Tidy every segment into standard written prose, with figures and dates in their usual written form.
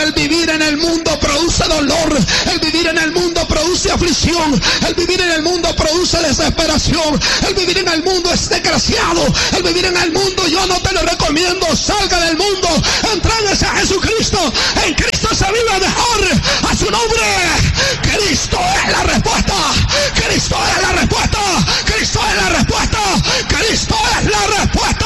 el vivir en el mundo produce dolor, el vivir en el mundo produce aflicción, el vivir en el mundo produce desesperación, el vivir en el mundo es desgraciado, el vivir en el mundo yo no te lo recomiendo. Salga del mundo, entréguese a Jesucristo. En Cristo se vive mejor. A su nombre. Cristo es la respuesta. Cristo es la respuesta. Cristo es la respuesta. Cristo es la respuesta.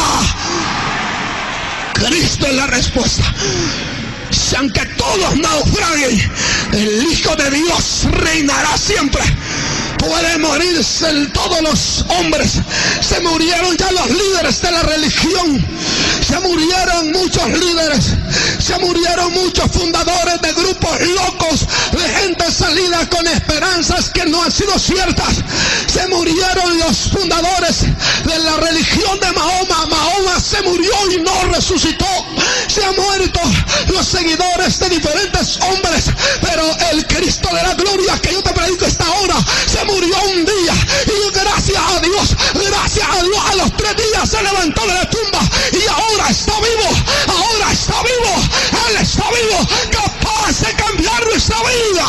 Cristo es la respuesta. Si aunque todos naufraguen, el Hijo de Dios reinará siempre. Pueden morirse todos los hombres. Se murieron ya los líderes de la religión. Se murieron muchos líderes. Se murieron muchos fundadores de grupos locos, de gente salida con esperanzas que no han sido ciertas. Se murieron los fundadores de la religión de Mahoma. Mahoma se murió y no resucitó. Se han muerto los seguidores de diferentes hombres, pero el Cristo de la gloria que yo te predico esta hora se murió un día, y gracias a Dios, a los 3 días se levantó de la tumba y ahora está vivo. Ahora está vivo. Él está vivo, capaz de cambiar nuestra vida.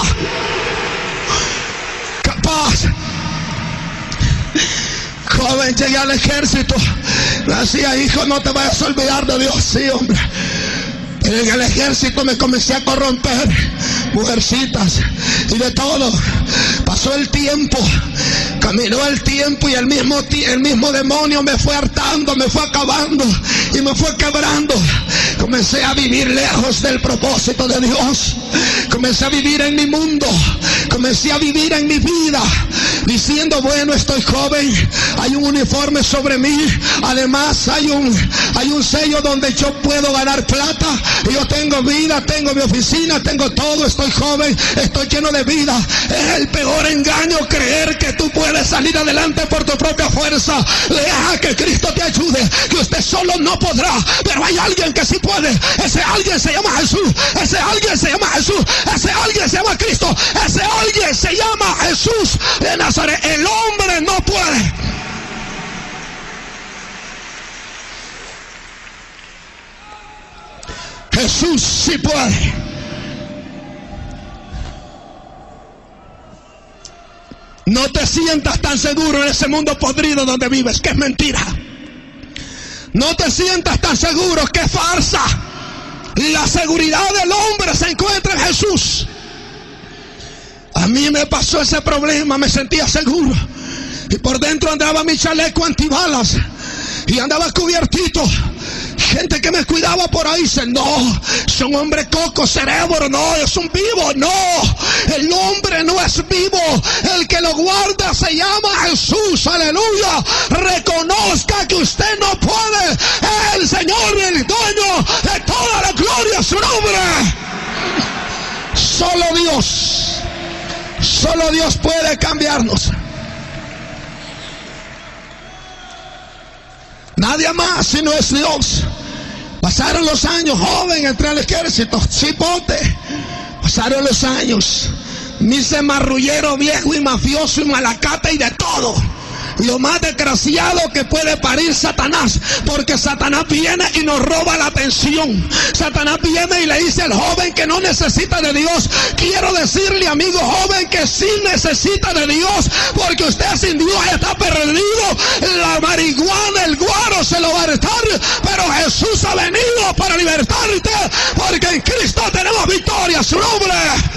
Capaz. Joven, llegué al ejército. Me decía, hijo, no te vayas a olvidar de Dios. Sí, hombre. Pero en el ejército me comencé a corromper. Mujercitas y de todo. Pasó el tiempo. Caminó el tiempo y el mismo demonio me fue hartando, me fue acabando y me fue quebrando. Comencé a vivir lejos del propósito de Dios. Comencé a vivir en mi mundo. Comencé a vivir en mi vida diciendo, bueno, estoy joven, hay un uniforme sobre mí, además hay un sello donde yo puedo ganar plata, y yo tengo vida, tengo mi oficina, tengo todo, estoy joven, estoy lleno de vida. Es el peor engaño creer que tú puedes salir adelante por tu propia fuerza. Deja que Cristo te ayude, que usted solo no podrá, pero hay alguien que sí puede. Ese alguien se llama Jesús, ese alguien se llama Jesús, ese alguien se llama Cristo, ese alguien se llama Jesús de Nazaret. El hombre no puede. Jesús sí puede. No te sientas tan seguro en ese mundo podrido donde vives, que es mentira. No te sientas tan seguro, que es farsa. La seguridad del hombre se encuentra en Jesús. A mí me pasó ese problema, me sentía seguro. Y por dentro andaba mi chaleco antibalas. Y andaba cubiertito. Gente que me cuidaba por ahí dice, no, es un hombre coco, cerebro, no, es un vivo, no. El hombre no es vivo. El que lo guarda se llama Jesús, aleluya. Reconozca que usted no puede. El Señor, el dueño de toda la gloria, su nombre. Solo Dios puede cambiarnos. Nadie más si no es Dios. Pasaron los años, joven, entré al ejército, chipote. Pasaron los años, me hice marrullero, viejo y mafioso y malacate y de todo. Lo más desgraciado que puede parir Satanás, porque Satanás viene y nos roba la atención. Satanás viene y le dice al joven que no necesita de Dios. Quiero decirle, amigo joven, que sí necesita de Dios, porque usted sin Dios está perdido. La marihuana, el guaro se lo va a restar, pero Jesús ha venido para libertarte, porque en Cristo tenemos victoria, su nombre.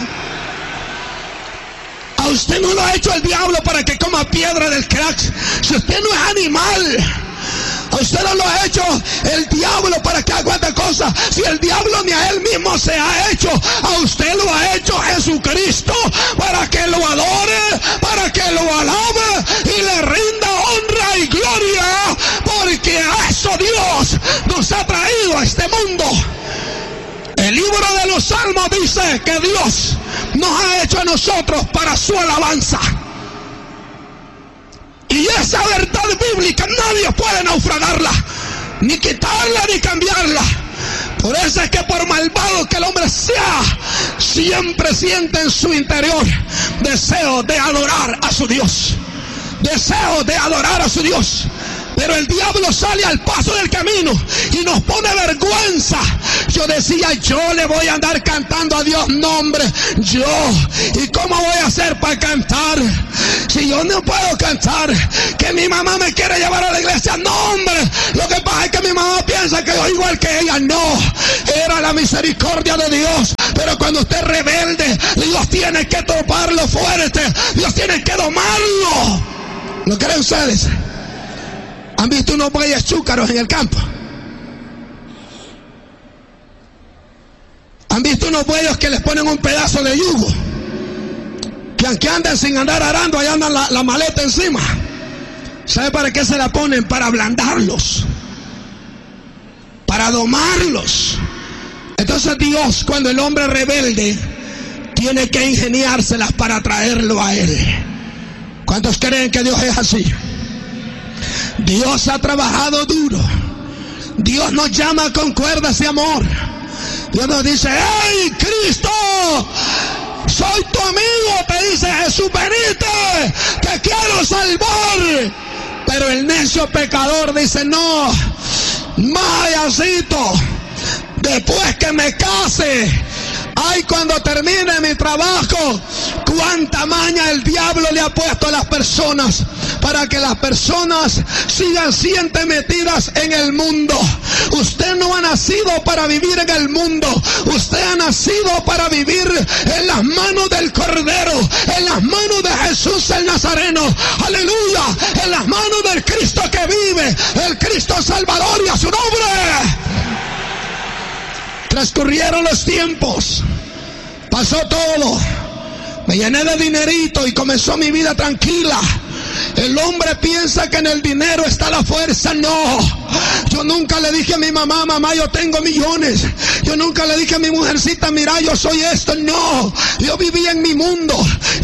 A usted no lo ha hecho el diablo para que coma piedra del crack. Si usted no es animal, a usted no lo ha hecho el diablo para que aguante cosas. Si el diablo ni a él mismo se ha hecho, a usted lo ha hecho Jesucristo para que lo adore, para que lo alabe y le rinda honra y gloria, porque a eso Dios nos ha traído a este mundo. El libro de los Salmos dice que Dios nos ha hecho a nosotros para su alabanza. Y esa verdad bíblica nadie puede naufragarla, ni quitarla ni cambiarla. Por eso es que por malvado que el hombre sea, siempre siente en su interior deseo de adorar a su Dios. Deseo de adorar a su Dios. pero el diablo sale al paso del camino y nos pone vergüenza. Yo decía, yo le voy a andar cantando a Dios, no hombre, yo, ¿y cómo voy a hacer para cantar? Si yo no puedo cantar, que mi mamá me quiere llevar a la iglesia, no hombre, lo que pasa es que mi mamá piensa que yo igual que ella, no, era la misericordia de Dios, pero cuando usted es rebelde, Dios tiene que toparlo fuerte, Dios tiene que domarlo. ¿Lo creen ustedes? ¿Han visto unos bueyes chúcaros en el campo? ¿Han visto unos bueyes que les ponen un pedazo de yugo? Que aunque andan sin andar arando, allá andan la maleta encima. ¿Sabe para qué se la ponen? Para ablandarlos, para domarlos. Entonces Dios, cuando el hombre rebelde, tiene que ingeniárselas para traerlo a Él. ¿Cuántos creen que Dios es así? Dios ha trabajado duro. Dios nos llama con cuerdas de amor. Dios nos dice, ¡hey, Cristo! Soy tu amigo, te dice Jesús, venite, te quiero salvar. Pero el necio pecador dice, no, mayacito, después que me case, ay, cuando termine mi trabajo, cuánta maña el diablo le ha puesto a las personas para que las personas sigan siendo metidas en el mundo. Usted no ha nacido para vivir en el mundo, usted ha nacido para vivir en las manos del Cordero, en las manos de Jesús el Nazareno, aleluya, en las manos del Cristo que vive, el Cristo Salvador, y a su nombre. Transcurrieron los tiempos, pasó todo, me llené de dinerito y comenzó mi vida tranquila. El hombre piensa que en el dinero está la fuerza. No, yo nunca le dije a mi mamá, mamá, yo tengo millones. Yo nunca le dije a mi mujercita, mira, yo soy esto. No, yo vivía en mi mundo.